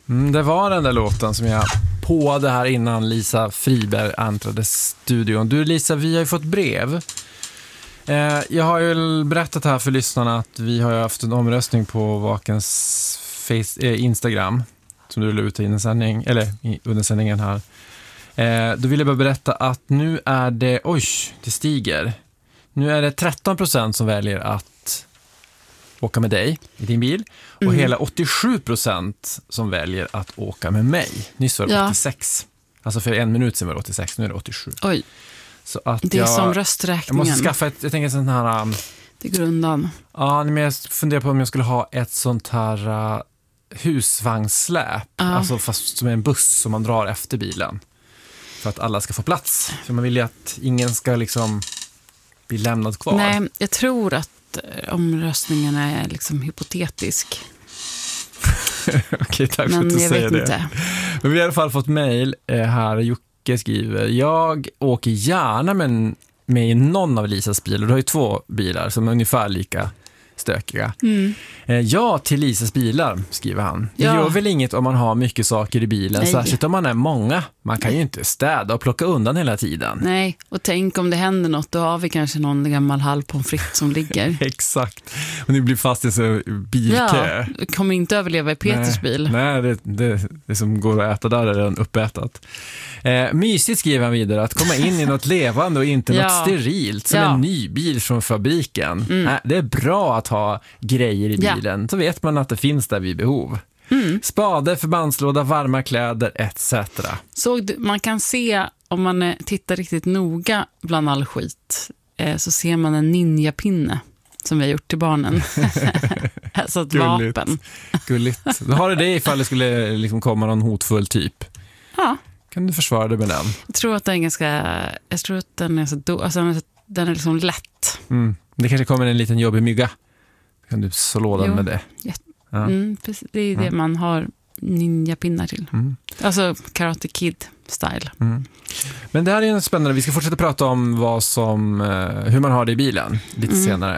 Det var den där låten som jag påade här innan Lisa Friberg entrade studion. Du Lisa, vi har ju fått brev. Jag har ju berättat här för lyssnarna att vi har haft en omröstning på Vakens Instagram som du la ut under sändningen här. Då vill jag bara berätta att nu är det, det stiger. Nu är det 13% som väljer att åka med dig i din bil och hela 87% som väljer att åka med mig. Nyss var det 86. Alltså för en minut sedan var det 86, nu är det 87. Oj, så att det är som rösträkningen. Jag måste skaffa jag tänker sån här... det går undan. Ja, men jag funderar på om jag skulle ha ett sånt här husvagnssläp. Alltså fast som en buss som man drar efter bilen. För att alla ska få plats. För man vill ju att ingen ska liksom bli lämnad kvar. Nej, jag tror att omröstningen är liksom hypotetisk. Okej, tack för men att du jag säger vet det. Inte. Men vi har i alla fall fått mejl här. Jocke skriver: jag åker gärna med i någon av Lisas bilar. Du har ju 2 bilar som är ungefär lika stökiga. Ja, till Lisas bilar, skriver han. Det gör väl inget om man har mycket saker i bilen. Nej. Särskilt om man är många. Man kan ju inte städa och plocka undan hela tiden. Nej, och tänk om det händer något, då har vi kanske någon gammal halv pommes frites som ligger. Exakt. Och ni blir fast i så bilkö. Ja, kommer inte överleva i Peters bil. Nej, det som går att äta där är redan uppätat. Mysigt, skriver han vidare, att komma in i något levande och inte något sterilt som en ny bil från fabriken. Det är bra att ha grejer i bilen, så vet man att det finns där vid behov. Spade, förbandslåda, varma kläder etc. Man kan se, om man tittar riktigt noga bland all skit, så ser man en ninjapinne som vi har gjort till barnen. Alltså ett vapen. Gulligt. Då har du det ifall det skulle liksom komma någon hotfull typ. Ja. Kan du försvara dig med den? Jag tror att den är den är liksom lätt. Det kanske kommer en liten jobbig mygga. Kan du så låda med det? Ja. Det är det man har ninjapinnar till. Alltså Karate Kid-style. Men det här är en spännande. Vi ska fortsätta prata om hur man har det i bilen lite senare.